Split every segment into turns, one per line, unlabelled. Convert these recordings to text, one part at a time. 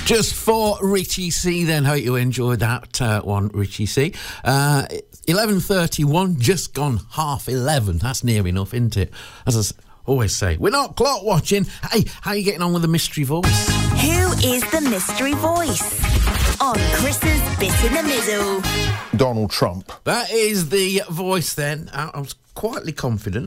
Just for Richie C then. Hope you enjoyed that one, Richie C. 11:31, just gone 11:30. That's near enough, isn't it? As I always say, we're not clock watching. Hey, how are you getting on with the mystery voice?
Who is the mystery voice? On Chris's Bit in the Middle.
Donald Trump.
That is the voice then. I was quietly confident.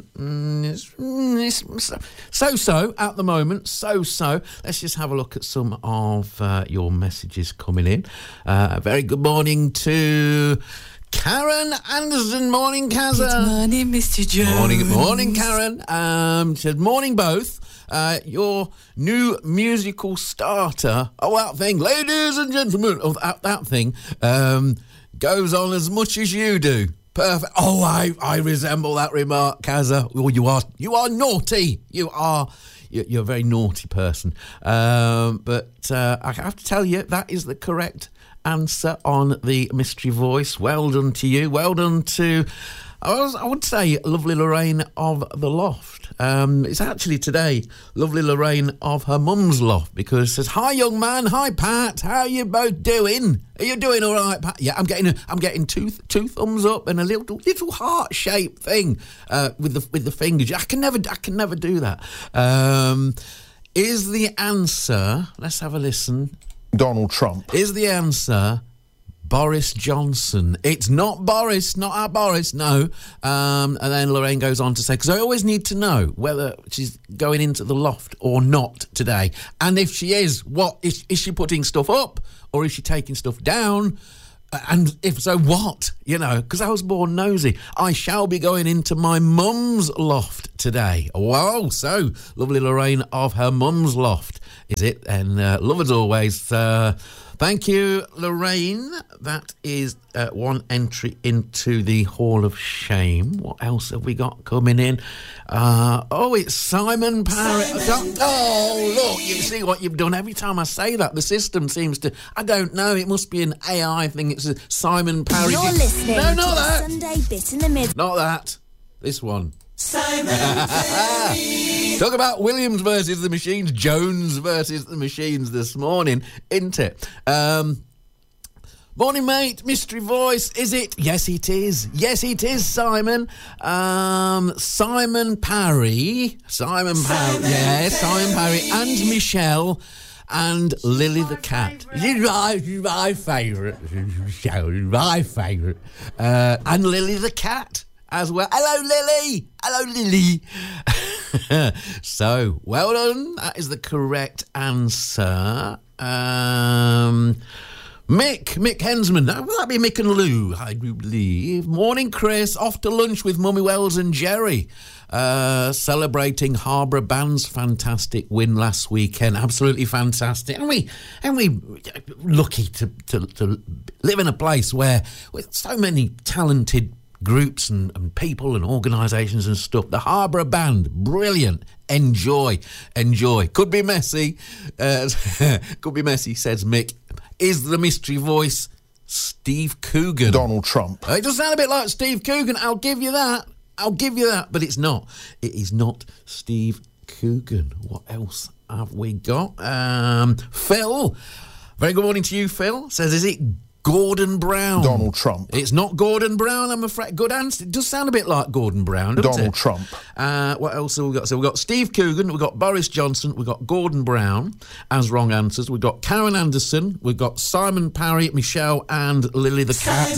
So at the moment. So. Let's just have a look at some of your messages coming in. Very good morning to Karen Anderson. Morning, Kazza.
Good morning, Mr. Jones.
Morning, Karen. Said morning both. Your new musical starter, that thing, ladies and gentlemen, that thing, goes on as much as you do. Perfect. Oh, I resemble that remark, Kazza. Oh, you are naughty. You're a very naughty person. But I have to tell you, that is the correct answer on the mystery voice. Well done to you. Well done to, I would say, lovely Lorraine of the Loft. It's actually today lovely Lorraine of her mum's loft, because it says, "Hi young man, hi Pat, how are you both doing? Are you doing all right, Pat?" Yeah, I'm getting two thumbs up and a little heart shaped thing with the fingers. I can never do that. Is the answer? Let's have a listen.
Donald Trump.
Is the answer Boris Johnson? It's not Boris, not our Boris, no. And then Lorraine goes on to say, because I always need to know whether she's going into the loft or not today. And if she is, what? Is she putting stuff up or is she taking stuff down? And if so, what? You know, because I was born nosy. I shall be going into my mum's loft today. Wow, so lovely Lorraine of her mum's loft, is it? And love as always. Thank you, Lorraine. That is one entry into the Hall of Shame. What else have we got coming in? It's Simon Parry. Oh, look, you see what you've done. Every time I say that, the system seems to, I don't know, it must be an AI thing. It's a Simon Parry.
You're listening
not
to
that.
Sunday Bit in the Middle.
Not that. This one.
Simon Parry.
Talk about Williams versus the Machines, Jones versus the Machines this morning, isn't it? Morning, mate. Mystery voice, is it? Yes, it is. Yes, it is, Simon. Simon Parry. Yeah, Simon Parry and Michelle and Lily the cat. She's my favourite. My favourite. And Lily the cat as well. Hello, Lily. So, well done. That is the correct answer. Mick Hensman. Will that be Mick and Lou, I do believe. Morning, Chris. Off to lunch with Mummy Wells and Jerry. Celebrating Harborough Band's fantastic win last weekend. Absolutely fantastic. And we lucky to live in a place where with so many talented groups and people and organisations and stuff. The Harborough Band, brilliant. Enjoy. Could be messy. Could be messy, says Mick. Is the mystery voice Steve Coogan?
Donald Trump.
It does sound a bit like Steve Coogan. I'll give you that. But it's not. It is not Steve Coogan. What else have we got? Phil. Very good morning to you, Phil. Says, is it Gordon Brown?
Donald Trump.
It's not Gordon Brown, I'm afraid. Good answer. It does sound a bit like Gordon Brown, doesn't
Donald
it?
Trump.
What else have we got? So we've got Steve Coogan, we've got Boris Johnson, we've got Gordon Brown as wrong answers. We've got Karen Anderson, we've got Simon Parry, Michelle and Lily the cat.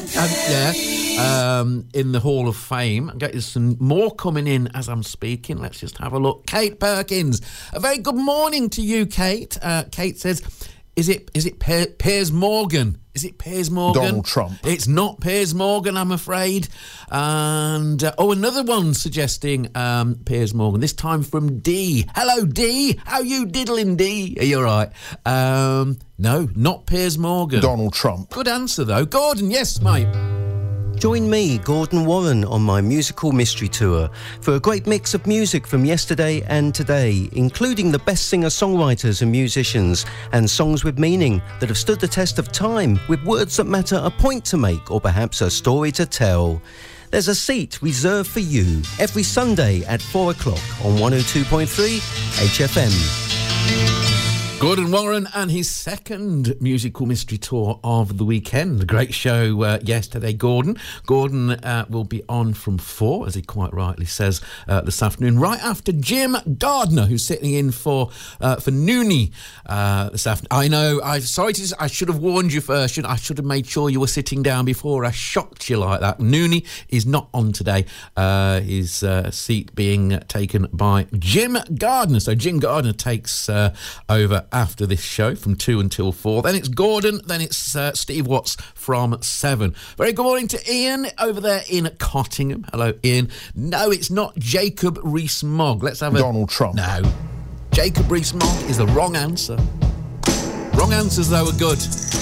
In the Hall of Fame. I'm getting some more coming in as I'm speaking. Let's just have a look. Kate Perkins. A very good morning to you, Kate. Kate says, is it Piers Morgan? Is it Piers Morgan?
Donald Trump.
It's not Piers Morgan, I'm afraid. And, another one suggesting Piers Morgan, this time from D. Hello, D. How you diddling, D? Are you all right? No, not Piers Morgan.
Donald Trump.
Good answer, though. Gordon, yes, mate.
Join me, Gordon Warren, on my musical mystery tour for a great mix of music from yesterday and today, including the best singer-songwriters and musicians, and songs with meaning that have stood the test of time, with words that matter, a point to make, or perhaps a story to tell. There's a seat reserved for you every Sunday at 4 o'clock on 102.3 HFM.
Gordon Warren and his second musical mystery tour of the weekend. Great show yesterday, Gordon. Gordon will be on from 4, as he quite rightly says, this afternoon, right after Jim Gardner, who's sitting in for Noonie this afternoon. I know, I should have warned you first. I should have made sure you were sitting down before I shocked you like that. Noonie is not on today. His seat being taken by Jim Gardner. So Jim Gardner takes over after this show from 2 until 4. Then it's Gordon, then it's Steve Watts from 7. Very good morning to Ian over there in Cottingham. Hello, Ian. No, it's not Jacob Rees-Mogg. Let's have
Donald Trump.
No. Jacob Rees-Mogg is the wrong answer. Wrong answers, though, are good.